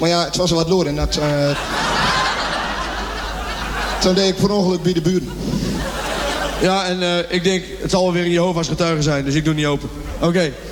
Maar ja, het was er wat lood en dat... Toen deed ik per ongeluk bij de buren. Ja, en ik denk, het zal wel weer een Jehovah's getuige zijn, dus ik doe niet open. Oké.